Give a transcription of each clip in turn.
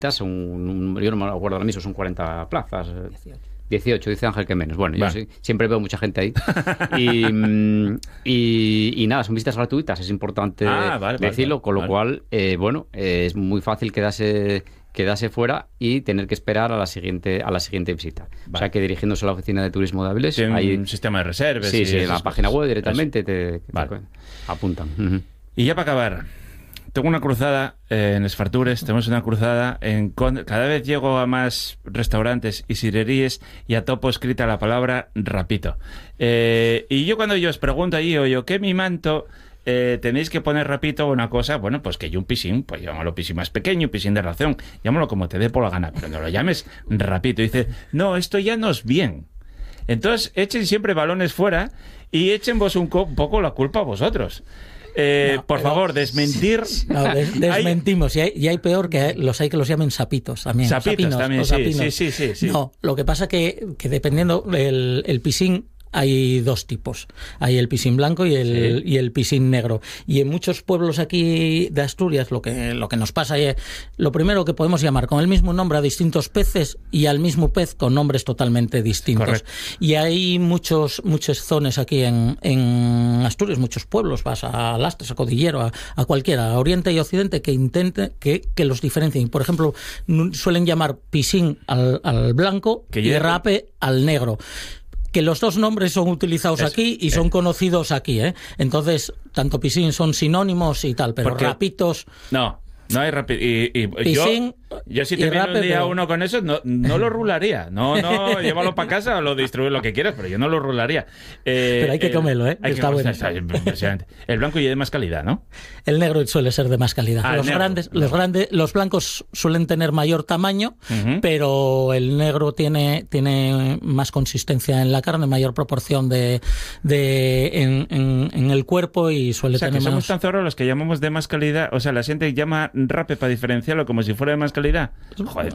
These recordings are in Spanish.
yo no me acuerdo ahora mismo, son 40 plazas. 18, dice Ángel que menos. Bueno, yo siempre veo mucha gente ahí. Y nada, son visitas gratuitas, es importante decirlo, con lo cual, es muy fácil quedarse fuera y tener que esperar a la siguiente visita. O sea que dirigiéndose a la oficina de turismo de Avilés hay un sistema de reservas. Sí, en la página web directamente te apuntan. Y ya para acabar, tengo una cruzada en Les Fartures, tenemos una cruzada cada vez llego a más restaurantes y sidrerías y a topo escrita la palabra rapito. Y yo cuando os pregunto allí, ¿qué mi manto? Tenéis que poner rapito una cosa, bueno, pues que yo un pisín, pues llámalo pisín más pequeño, pisín de ración, llámalo como te dé por la gana, pero no lo llames rapito. Y dice, no, esto ya no es bien. Entonces echen siempre balones fuera y echen vos un poco la culpa a vosotros. Por favor, desmentir. No, desmentimos. Y hay peor que los llamen sapitos también. Sapinos también, sí. No, lo que pasa que dependiendo el pisín, hay dos tipos. Hay el pisín blanco y el pisín negro. Y en muchos pueblos aquí de Asturias lo que nos pasa es lo primero que podemos llamar con el mismo nombre a distintos peces y al mismo pez con nombres totalmente distintos. Correcto. Y hay muchas zonas aquí en Asturias, muchos pueblos, vas a Lastres, a Codillero, a cualquiera, a Oriente y Occidente, que intenten que los diferencien. Por ejemplo, suelen llamar pisín al blanco y rape al negro. Que los dos nombres son utilizados aquí y son conocidos aquí, ¿eh? Entonces, tanto pisín son sinónimos y tal, pero rapitos... No hay rapito. Pisín yo si te viene un día uno con eso, no lo rularía. No, llévalo para casa o lo distribuye lo que quieras, pero yo no lo rularía. Pero hay que comerlo, ¿eh? Está bueno. El blanco y de más calidad, ¿no? El negro suele ser de más calidad. Los blancos suelen tener mayor tamaño, pero el negro tiene más consistencia en la carne, mayor proporción en el cuerpo y suele tener que más... somos tan zorros los que llamamos de más calidad. O sea, la gente llama rape para diferenciarlo como si fuera de más calidad. Joder,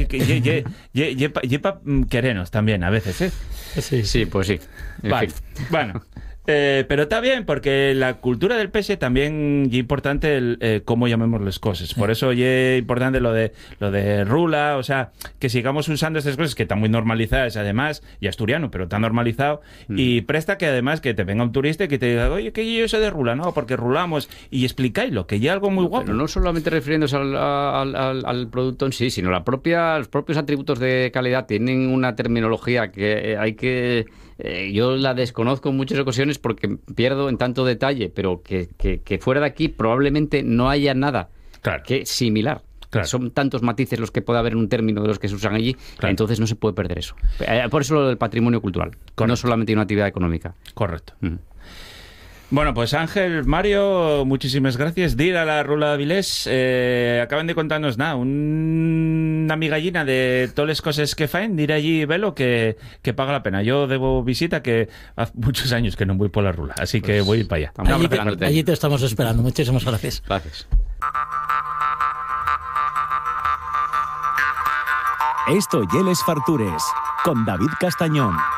pa querenos también a veces, ¿eh? Sí, pues sí. Vale. Bueno, pero está bien, porque la cultura del pese también es importante cómo llamemos las cosas. Por eso es importante lo de rula, o sea, que sigamos usando estas cosas que están muy normalizadas, además, y asturiano, pero tan normalizado, y presta que además que te venga un turista y que te diga, oye, que yo soy de rula, no, porque rulamos, y explicáislo, que ya algo muy guapo. Pero no solamente refiriéndose al producto en sí, sino los propios atributos de calidad tienen una terminología que hay que... yo la desconozco en muchas ocasiones porque pierdo en tanto detalle, pero que fuera de aquí probablemente no haya nada que similar. Claro. Son tantos matices los que puede haber en un término de los que se usan allí, entonces no se puede perder eso. Por eso lo del patrimonio cultural, no solamente una actividad económica. Correcto. Bueno, pues Ángel, Mario, muchísimas gracias. Dir a la Rula de Avilés, acaban de contarnos una migallina de todas las cosas que faen, dir allí velo que paga la pena. Yo debo visita que hace muchos años que no voy por la Rula, así que voy a ir para allá. Allí te estamos esperando. Muchísimas gracias. Gracias. Esto y Les Fartures, con David Castañón.